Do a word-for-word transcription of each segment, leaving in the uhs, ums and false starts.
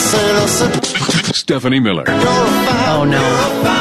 Stephanie Miller. Oh, no.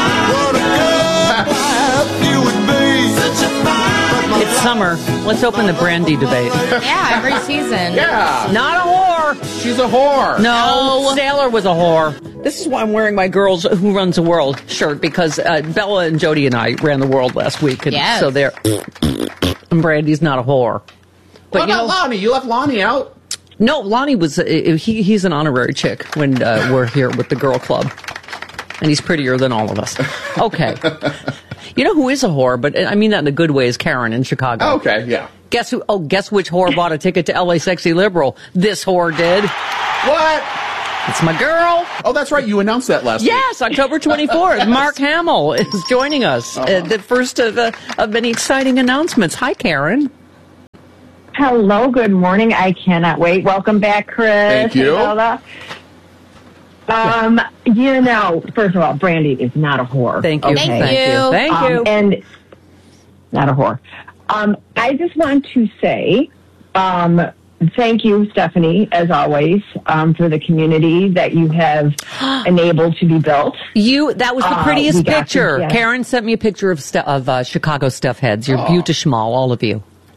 It's summer. Let's open the Brandy debate. Yeah, every season. Yeah. Not a whore. She's a whore. No, Sailor was a whore. This is why I'm wearing my Girls Who Runs the World shirt, because uh, Bella and Jody and I ran the world last week. And Yes. so they're... And Brandy's not a whore. But What you about know, Lonnie? You left Lonnie out? No, Lonnie was... Uh, he He's an honorary chick when uh, we're here with the girl club. And he's prettier than all of us. Okay. You know who is a whore, but I mean that in a good way, is Karen in Chicago. Oh, okay, yeah. Guess who? Oh, guess which whore bought a ticket to L A Sexy Liberal? This whore did. What? It's my girl. Oh, that's right. You announced that last week. Yes, October twenty-fourth. Yes. Mark Hamill is joining us. Uh-huh. Uh, the first of, uh, of many exciting announcements. Hi, Karen. Hello, good morning. I cannot wait. Welcome back, Chris. Thank you. Um, you know, first of all, Brandy is not a whore. Thank you. Okay? Thank Thank you. you. Thank Um, you. and not a whore. Um, I just want to say, um, thank you, Stephanie, as always, um, for the community that you have enabled to be built. You, that was the Uh, prettiest we got picture. to- yeah. Karen sent me a picture of st- of uh, Chicago Stuff Heads. You're Oh. beautiful, all of you.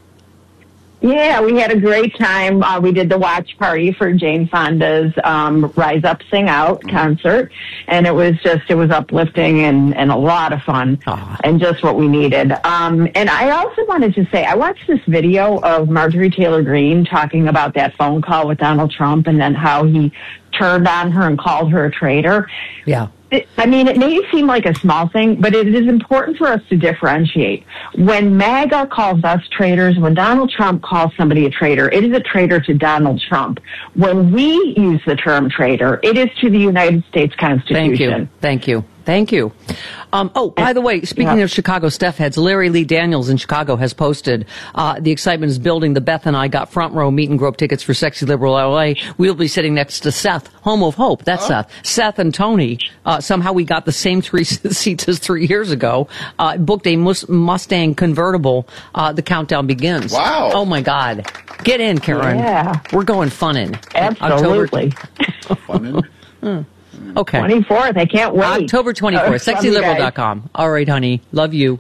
Yeah, we had a great time. Uh, we did the watch party for Jane Fonda's um, Rise Up, Sing Out concert, and it was just, it was uplifting and, and a lot of fun, Aw. and just what we needed. Um, and I also wanted to say, I watched this video of Marjorie Taylor Greene talking about that phone call with Donald Trump and then how he turned on her and called her a traitor. Yeah. It, I mean, it may seem like a small thing, but it is important for us to differentiate. When MAGA calls us traitors, when Donald Trump calls somebody a traitor, it is a traitor to Donald Trump. When we use the term traitor, it is to the United States Constitution. Thank you. Thank you. Thank you. Um, oh, by the way, speaking Yeah. of Chicago Stuff Heads, Larry Lee Daniels in Chicago has posted, uh, the excitement is building. The Beth and I got front row meet and grope tickets for Sexy Liberal L A. We'll be sitting next to Seth, Home of Hope. That's Oh. Seth. Seth and Tony. Uh, somehow we got the same three seats as three years ago. Uh, booked a Mus- Mustang convertible. Uh, the countdown begins. Wow. Oh my God. Get in, Karen. Yeah. We're going funnin'. Absolutely. Fun. Okay. twenty-fourth, I can't wait. October twenty-fourth, Uh, sexy liberal dot com. All right, honey. Love you.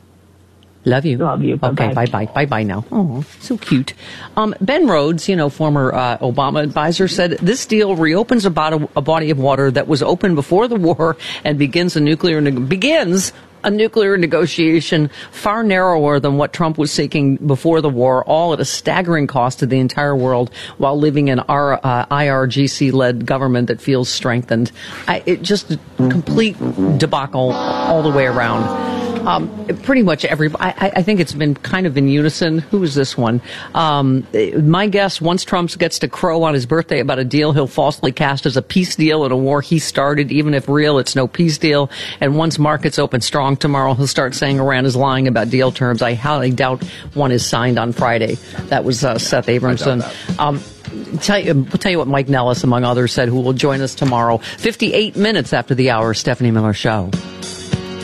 Love you. Love you. Okay, Bye-bye. bye-bye. Bye-bye now. Oh, so cute. Um, Ben Rhodes, you know, former uh, Obama advisor, said this deal reopens a, bod- a body of water that was open before the war and begins a nuclear neg- begins a nuclear negotiation far narrower than what Trump was seeking before the war, all at a staggering cost to the entire world, while living in our uh, I R G C-led government that feels strengthened. I, it just a complete debacle all the way around. Um, pretty much every, I, I think it's been kind of in unison. Who is this one? Um, my guess, once Trump gets to crow on his birthday about a deal he'll falsely cast as a peace deal in a war he started, even if real, it's no peace deal. And once markets open strong tomorrow, he'll start saying Iran is lying about deal terms. I highly doubt one is signed on Friday. That was uh, Seth Abramson. Um, Tell you, we'll tell you what Mike Nellis, among others, said, who will join us tomorrow, fifty-eight minutes after the hour, Stephanie Miller Show.